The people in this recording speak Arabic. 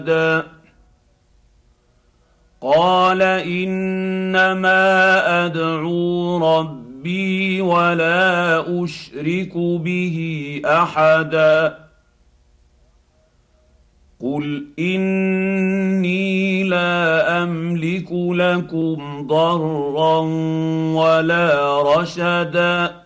قال انما ادعو ربي ولا اشرك به احدا قل اني لا املك لكم ضرا ولا رشدا